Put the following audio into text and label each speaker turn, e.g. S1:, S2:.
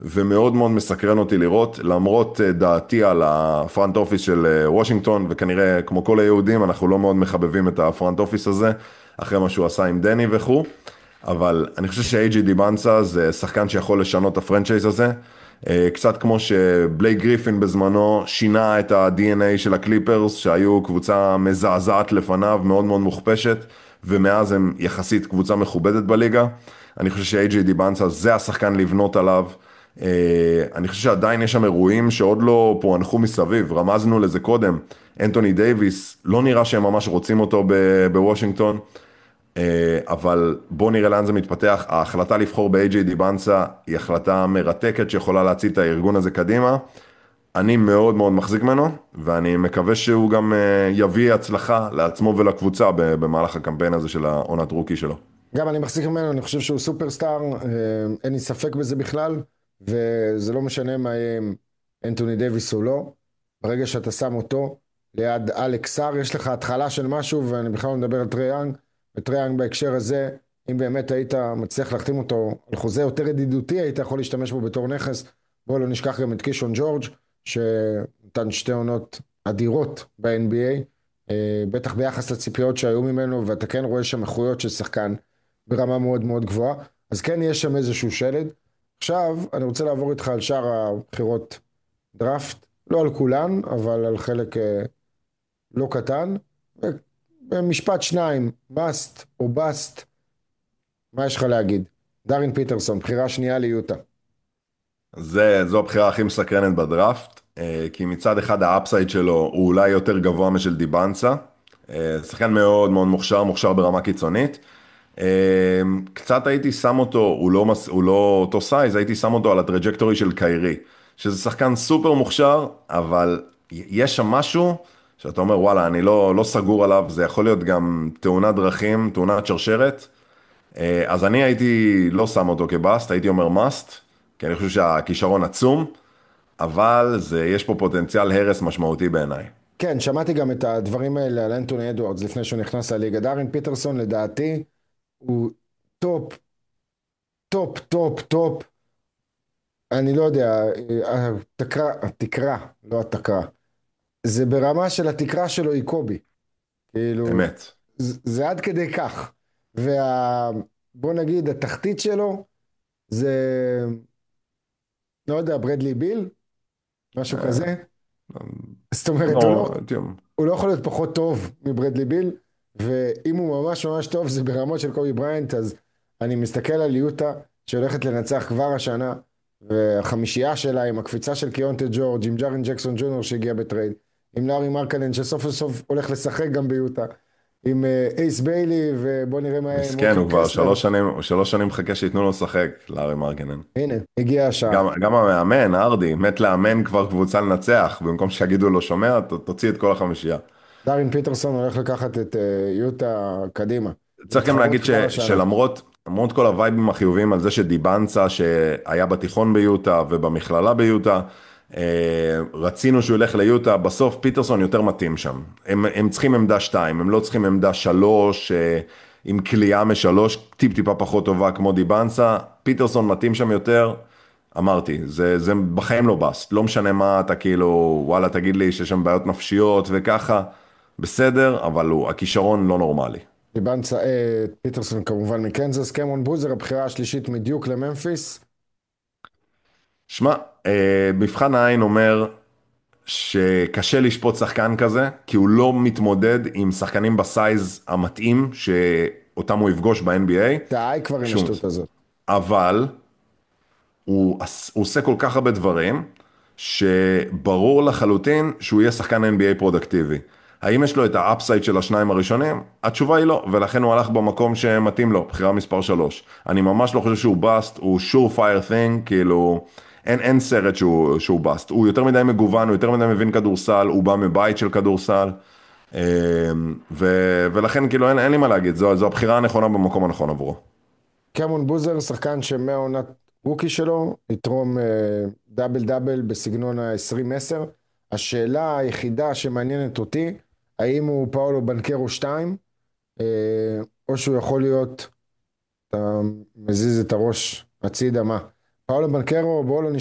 S1: ומאוד מאוד מסקרן אותי לראות, למרות דעתי על הפרונט אופיס של וושינגטון, וכנראה כמו כל היהודים אנחנו לא מאוד מחבבים את הפרונט אופיס הזה, אחרי מה שהוא עשה עם דני וכו', אבל אני חושב שאייג'י דיבנסה זה שחקן שיכול לשנות את הפרנצ'ייז הזה, קצת כמו שבלייק גריפין בזמנו שינה את ה-DNA של הקליפרס, שהיו קבוצה מזעזעת לפניו, מאוד מאוד מוכפשת, ומאז הם יחסית קבוצה מכובדת בליגה. אני חושב שאייג'י דיבנסה זה השחקן לבנות עליו. אני חושב שעדיין יש שם אירועים שעוד לא פוענחו מסביב, רמזנו לזה קודם. אנטוני דייביס, לא נראה שהם ממש רוצים אותו בוושינגטון, אבל בואו נראה לאן זה מתפתח. ההחלטה לבחור ב-AJ דיבנסה היא החלטה מרתקת שיכולה להציל את הארגון הזה קדימה. אני מאוד מאוד מחזיק ממנו, ואני מקווה שהוא גם יביא הצלחה לעצמו ולקבוצה במהלך הקמפיין הזה של העונת רוקי שלו.
S2: גם אני מחזיק ממנו, אני חושב שהוא סופרסטאר, אין לי ספק בזה בכלל, וזה לא משנה מה יהיה עם אנטוני דייוויס או לא. ברגע שאתה שם אותו ליד אלכס סאר, יש לך התחלה של משהו, ואני בכלל לא מדבר על טרי יאנג, וטרי יאנג בהקשר הזה, אם באמת היית מצליח להחתים אותו על חוזה יותר ידידותי, היית יכול להשתמש בו בתור נכס. בואו לא נשכח גם את קישון ג'ורג', שנתן שתי עונות אדירות ב-NBA, בטח ביחס לציפיות שהיו ממנו, ואתה כן רואה שם איכויות של שחקן ברמה מאוד מאוד גבוהה, אז כן יש שם איזשהו שלד. עכשיו אני רוצה לעבור איתך על שאר הבחירות דראפט, לא על כולן, אבל על חלק לא קטן. במשפט שניים, מאסט או באסט, מה יש לך להגיד? דארין פיטרסון, בחירה שנייה ליוטה.
S1: זו הבחירה הכי מסקרנת בדראפט, כי מצד אחד האפסייד שלו הוא אולי יותר גבוה משל דיבנסה, שחקן מאוד מאוד מוכשר, מוכשר ברמה קיצונית. קצת הייתי שם אותו, הוא לא אותו סייז, הייתי שם אותו על הטראג'קטורי של קיירי, שזה שחקן סופר מוכשר, אבל יש שם משהו שאתה אומר וואלה, אני לא סגור עליו, זה יכול להיות גם תאונת דרכים, תאונת שרשרת. אז אני הייתי לא שם אותו כבאסט, הייתי אומר מאסט, כי אני חושב שהכישרון עצום, אבל יש פה פוטנציאל הרס משמעותי בעיניי.
S2: כן, שמעתי גם את הדברים האלה על אנטוני אדוארדס לפני שהוא נכנס לליגה. דארין פיטרסון לדעתי הוא טופ, טופ, טופ, טופ. אני לא יודע, התקרה, לא התקרה. זה ברמה של התקרה שלו היא קובי. כאילו,
S1: אמת.
S2: זה עד כדי כך. בוא נגיד, התחתית שלו זה, לא יודע, ברדלי ביל, משהו
S1: אה,
S2: כזה. זאת אומרת,
S1: לא, תראו,
S2: הוא לא יכול להיות פחות טוב מברדלי ביל, ואם הוא ממש ממש טוב זה ברמות של קובי בריינט, אז אני מסתכל על יוטה שהולכת לנצח כבר השנה, והחמישייה שלה עם הקפיצה של קיונטה ג'ורג', עם ג'ארין ג'קסון ג'וניור שהגיע בטרייד, עם לארי מרקנן שסוף סוף הולך לשחק גם ביוטה, עם אייס ביילי, ובוא נראה מה עם
S1: מסכן,
S2: ווקר
S1: הוא כבר
S2: קסלר.
S1: 3 שנים, הוא 3 שנים מחכה שייתנו לו לשחק, לארי מרקנן.
S2: הנה, הגיעה השעה.
S1: גם המאמן, ארדי, מת לאמן כבר קבוצה לנצח, במקום שיגידו לו, שומע, תוציא את כל החמישייה.
S2: דארין פיטרסון הולך לקחת את יוטה קדימה.
S1: צריך גם
S2: להתחרות
S1: להגיד
S2: כבר השנה.
S1: שלמרות כל הווייבים החיוביים על זה שדיבנצה, שהיה בתיכון ביוטה ובמכללה ביוטה, רצינו שהוא ילך ליוטה, בסוף פיטרסון יותר מתאים שם. הם צריכים עמדה 2, הם לא צריכים עמדה 3, עם קליעה מ3, טיפה פחות טובה כמו דיבנצה, פיטרסון מתאים שם יותר, אמרתי, זה בחיים לא בסט, לא משנה מה אתה כאילו, וואלה תגיד לי שיש שם בעיות נפשיות וככה, בסדר, אבל הכישרון לא נורמלי.
S2: פיטרסון כמובן מקנזס, קמרון בוזר, הבחירה השלישית מדיוק לממפיס.
S1: שמע, מבחן העין אומר שקשה לשפוט שחקן כזה, כי הוא לא מתמודד עם שחקנים בסייז המתאים שאותם הוא יפגוש ב-NBA,
S2: די כבר עם השטות הזאת.
S1: אבל הוא עושה כל כך הרבה דברים, שברור לחלוטין שהוא יהיה שחקן NBA פרודקטיבי. האם יש לו את האפסייד של השניים הראשונים? התשובה היא לא, ולכן הוא הלך במקום שמתאים לו, בחירה מספר 3. אני ממש לא חושב שהוא בסט, הוא sure fire thing, כאילו, אין סרט שהוא בסט. הוא יותר מדי מגוון, הוא יותר מדי מבין כדורסל, הוא בא מבית של כדורסל, ולכן כאילו אין לי מה להגיד, זו הבחירה הנכונה במקום הנכון עבורו.
S2: קמרון בוזר, שחקן שמהעונת רוקי שלו, יתרום דאבל דאבל בסגנון ה-20-10. השאלה היחידה שמעניינת אותי, האם הוא פאולו בנקרו 2, או שהוא יכול להיות, אתה מזיז את הראש הצידה, מה? פאולו בנקרו, בואו לא